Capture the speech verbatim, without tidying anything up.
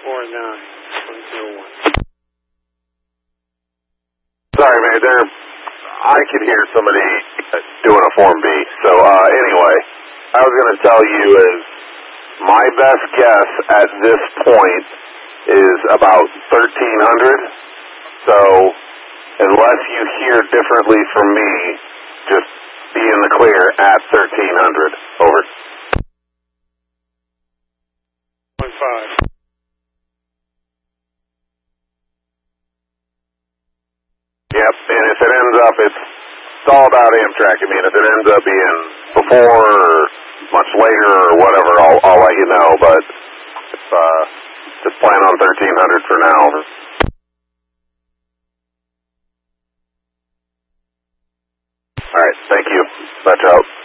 four nine one zero one. Sorry, man. There, I could hear somebody doing a Form B. So uh, anyway, I was going to tell you is my best guess at this point is about thirteen hundred. So unless you hear differently from me, just be in the clear at thirteen hundred. Over. One five. Yep, and if it ends up, it's, it's all about Amtrak. I mean, if it ends up being before or much later or whatever, I'll, I'll let you know. But if, uh, just plan on thirteen hundred for now. All right, thank you. Much out.